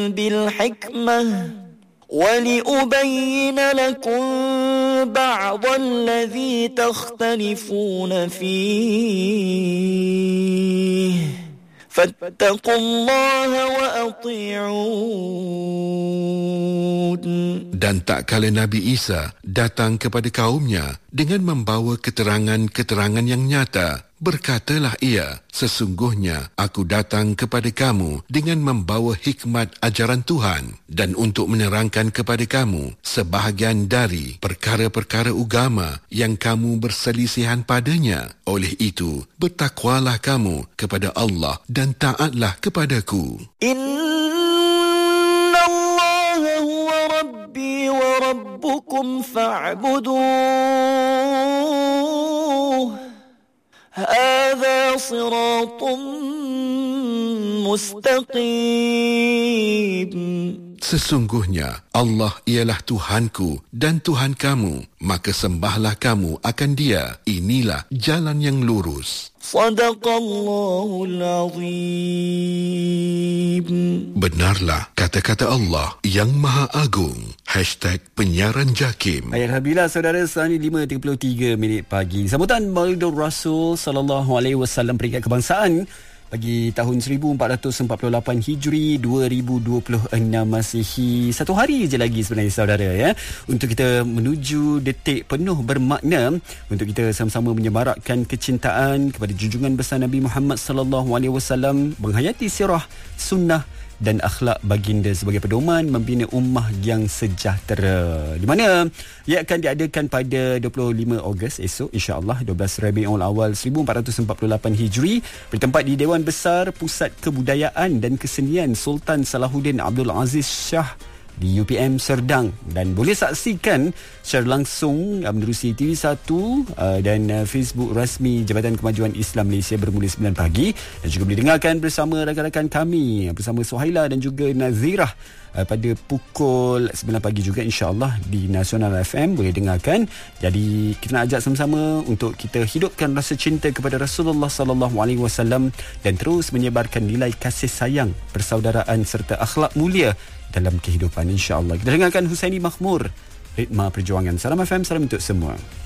بالحكمة ولأبين لكم بعض الذي تختلفون فيه فاتقوا الله وأطيعون. Dan tak kala Nabi Isa datang kepada kaumnya dengan membawa keterangan-keterangan yang nyata, berkatalah ia, sesungguhnya aku datang kepada kamu dengan membawa hikmat ajaran Tuhan dan untuk menerangkan kepada kamu sebahagian dari perkara-perkara agama yang kamu berselisihan padanya. Oleh itu, bertakwalah kamu kepada Allah dan taatlah kepadaku. وربكم فاعبدوه هذا صراط مستقيم. Sesungguhnya Allah ialah Tuhanku dan Tuhan kamu, maka sembahlah kamu akan Dia. Inilah jalan yang lurus. Sadaqallahul Azim. Benarlah kata-kata Allah yang Maha Agung. #penyiaran JAKIM. Alhamdulillah saudara, sekarang ni 5.33 pagi. Sambutan Maulidur Rasul sallallahu alaihi wasallam peringkat kebangsaan bagi tahun 1448 Hijri 2026 Masihi. Satu hari je lagi sebenarnya saudara, ya, untuk kita menuju detik penuh bermakna untuk kita sama-sama menyemarakkan kecintaan kepada junjungan besar Nabi Muhammad sallallahu alaihi wasallam, menghayati sirah, sunnah dan akhlak baginda sebagai pedoman membina ummah yang sejahtera, di mana ia akan diadakan pada 25 Ogos esok, insya-Allah 12 Rabiul Awal 1448 Hijri, bertempat di Dewan Besar Pusat Kebudayaan dan Kesenian Sultan Salahuddin Abdul Aziz Shah di UPM Serdang, dan boleh saksikan secara langsung menerusi TV1 dan Facebook rasmi Jabatan Kemajuan Islam Malaysia bermula 9 pagi, dan juga boleh dengarkan bersama rakan-rakan kami bersama Suhaila dan juga Nazirah pada pukul 9 pagi juga, insya-Allah di Nasional FM boleh dengarkan. Jadi kita nak ajak sama-sama untuk kita hidupkan rasa cinta kepada Rasulullah sallallahu alaihi wasallam dan terus menyebarkan nilai kasih sayang, persaudaraan serta akhlak mulia dalam kehidupan, insya-Allah. Kita dengarkan Husaini Makhmur, Ritma Perjuangan. Salam FM, salam untuk semua.